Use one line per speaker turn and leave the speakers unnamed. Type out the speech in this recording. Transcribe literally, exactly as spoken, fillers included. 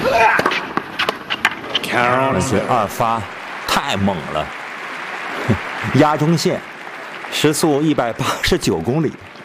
这二发太猛了，压中线，时速一百八十九公里。